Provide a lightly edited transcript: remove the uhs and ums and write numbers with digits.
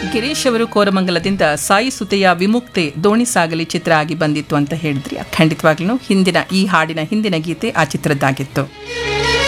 ಗಿರೀಶ್ ಅವರು ಕೋರಮಂಗಲದಿಂದ ಸಾಯಿ ಸುತೆಯ ವಿಮುಕ್ತಿ ದೋಣಿ ಸಾಗಲಿ ಚಿತ್ರ ಆಗಿ ಬಂದಿತ್ತು ಅಂತ ಹೇಳಿದ್ರಿ. ಖಂಡಿತವಾಗ್ಲೂ ಈ ಹಾಡಿನ ಹಿಂದಿನ ಗೀತೆ ಆ ಚಿತ್ರದ್ದಾಗಿತ್ತು.